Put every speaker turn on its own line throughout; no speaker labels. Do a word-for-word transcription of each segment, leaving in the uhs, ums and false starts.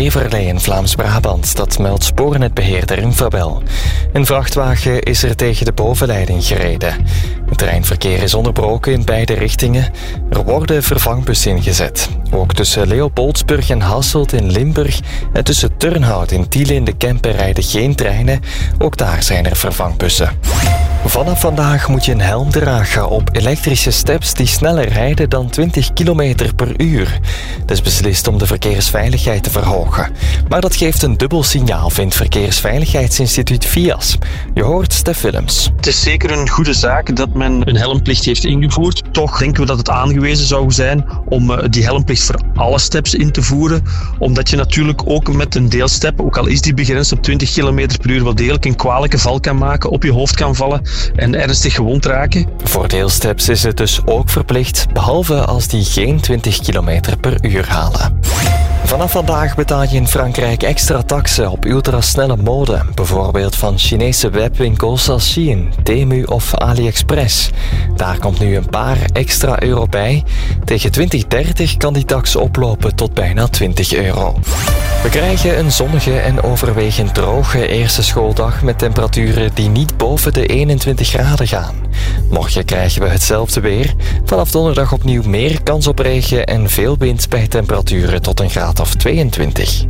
Heverlee in Vlaams-Brabant, dat meldt spoornetbeheerder Infrabel. Een vrachtwagen is er tegen de bovenleiding gereden. Het treinverkeer is onderbroken in beide richtingen. Er worden vervangbussen ingezet. Ook tussen Leopoldsburg en Hasselt in Limburg en tussen Turnhout en Tiele in de Kempen rijden geen treinen. Ook daar zijn er vervangbussen. Vanaf vandaag moet je een helm dragen op elektrische steps die sneller rijden dan twintig kilometer per uur. Het is beslist om de verkeersveiligheid te verhogen. Maar dat geeft een dubbel signaal, vindt Verkeersveiligheidsinstituut V I A S. Je hoort Stef Willems.
Het is zeker een goede zaak dat men een helmplicht heeft ingevoerd. Toch denken we dat het aangewezen zou zijn om die helmplicht voor alle steps in te voeren. Omdat je natuurlijk ook met een deelstep, ook al is die begrensd op twintig kilometer per uur, wel degelijk een kwalijke val kan maken, op je hoofd kan vallen en ernstig gewond raken.
Voor deelsteps is het dus ook verplicht, behalve als die geen twintig kilometer per uur halen. Vanaf vandaag betaal je in Frankrijk extra taxen op ultrasnelle mode, bijvoorbeeld van Chinese webwinkels als Shein, Temu of AliExpress. Daar komt nu een paar extra euro bij. Tegen twintig dertig kan die tax oplopen tot bijna twintig euro. We krijgen een zonnige en overwegend droge eerste schooldag met temperaturen die niet boven de eenentwintig graden gaan. Morgen krijgen we hetzelfde weer. Vanaf donderdag opnieuw meer kans op regen en veel wind bij temperaturen tot een graad of tweeëntwintig.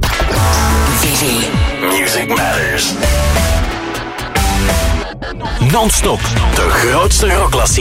Music Matters. Non-stop, de grootste rockklassiekers.